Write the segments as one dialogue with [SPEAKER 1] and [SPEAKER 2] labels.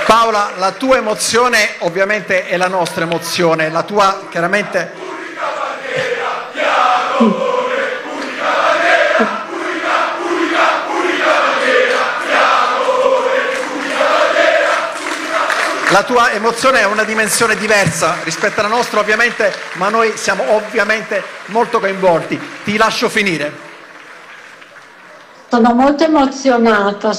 [SPEAKER 1] Paola, la tua emozione ovviamente è la nostra emozione, la tua chiaramente... La tua emozione è una dimensione diversa rispetto alla nostra, ovviamente, ma noi siamo ovviamente molto coinvolti. Ti lascio finire.
[SPEAKER 2] Sono molto emozionata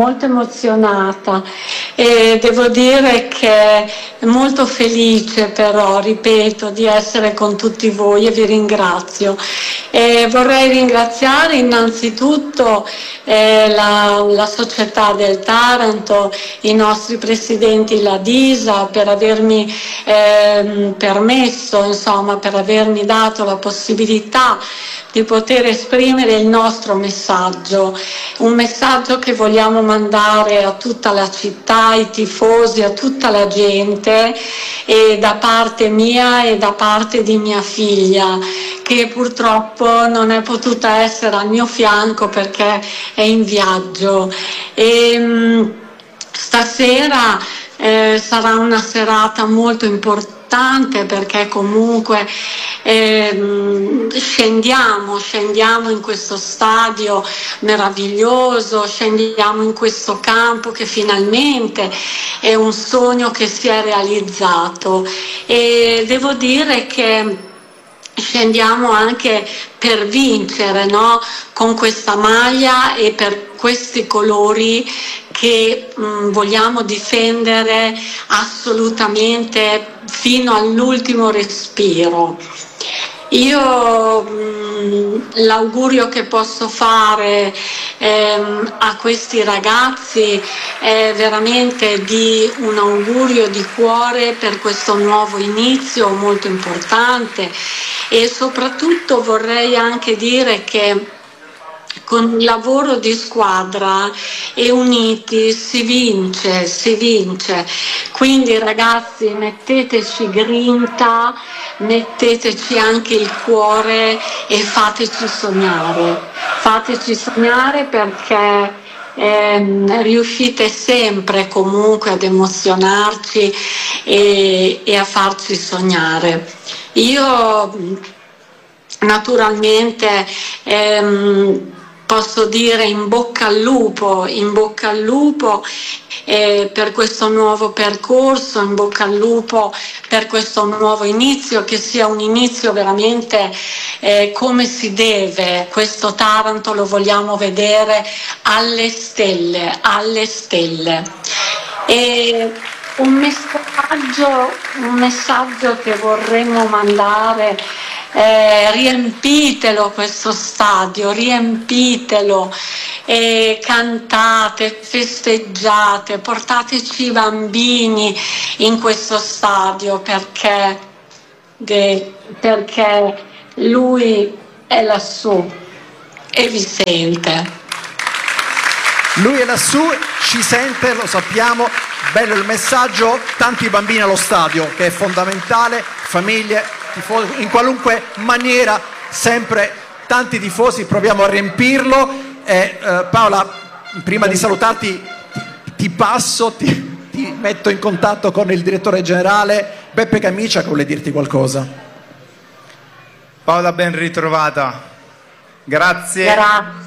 [SPEAKER 2] e devo dire che molto felice però, ripeto, di essere con tutti voi e vi ringrazio. E vorrei ringraziare innanzitutto la società del Taranto, i nostri presidenti, la Disa, per avermi permesso, insomma, per avermi dato la possibilità di poter esprimere il nostro messaggio, un messaggio che vogliamo mandare a tutta la città, ai tifosi, a tutta la gente, e da parte mia e da parte di mia figlia, che purtroppo non è potuta essere al mio fianco perché è in viaggio. Stasera sarà una serata molto importante perché comunque scendiamo in questo stadio meraviglioso, scendiamo in questo campo che finalmente è un sogno che si è realizzato, e devo dire che scendiamo anche per vincere, no? Con questa maglia e per questi colori che vogliamo difendere assolutamente fino all'ultimo respiro. Io l'augurio che posso fare a questi ragazzi è veramente un augurio di cuore per questo nuovo inizio molto importante, e soprattutto vorrei anche dire che con il lavoro di squadra e uniti si vince. Quindi ragazzi, metteteci grinta, metteteci anche il cuore e fateci sognare perché riuscite sempre comunque ad emozionarci e a farci sognare. Io naturalmente posso dire in bocca al lupo per questo nuovo percorso, in bocca al lupo per questo nuovo inizio, che sia un inizio veramente come si deve. Questo Taranto lo vogliamo vedere alle stelle. E un messaggio che vorremmo mandare: riempitelo questo stadio, riempitelo, cantate, festeggiate, portateci i bambini in questo stadio perché lui è lassù e vi sente.
[SPEAKER 1] Lui è lassù, ci sente, lo sappiamo, bello il messaggio, tanti bambini allo stadio, che è fondamentale, famiglie, tifosi, in qualunque maniera, sempre tanti tifosi, proviamo a riempirlo. Paola, prima di salutarti ti metto in contatto con il direttore generale Beppe Camicia, che vuole dirti qualcosa.
[SPEAKER 3] Paola, ben ritrovata. Grazie.
[SPEAKER 2] Grazie.